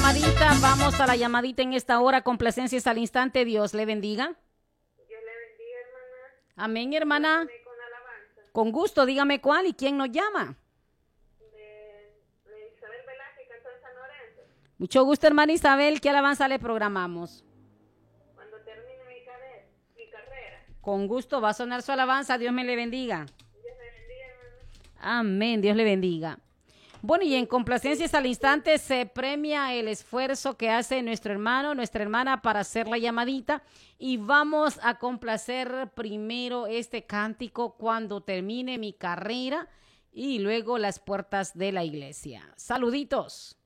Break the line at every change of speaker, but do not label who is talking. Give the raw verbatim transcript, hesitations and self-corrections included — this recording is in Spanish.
llamadita, vamos a la llamadita en esta hora. Complacencias al instante. Dios le bendiga.
Dios le bendiga, hermana.
Amén, hermana.
Con alabanza.
Con gusto, dígame cuál y quién nos llama.
De, de Isabel Velázquez, cantó en San Lorenzo.
Mucho gusto, hermana Isabel. ¿Qué alabanza le programamos?
Cuando termine mi, carrera, mi carrera.
Con gusto, va a sonar su alabanza. Dios me le bendiga.
Dios le bendiga, hermana.
Amén, Dios le bendiga. Bueno, y en complacencias al instante se premia el esfuerzo que hace nuestro hermano, nuestra hermana para hacer la llamadita. Y vamos a complacer primero este cántico cuando termine mi carrera y luego las puertas de la iglesia. Saluditos.